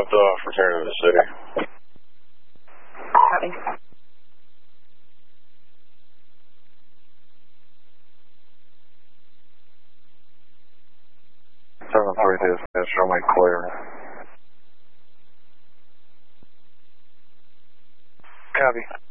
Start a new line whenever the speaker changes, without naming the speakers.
dropped off, returning to the city.
Copy.
742, show me clear.
Copy.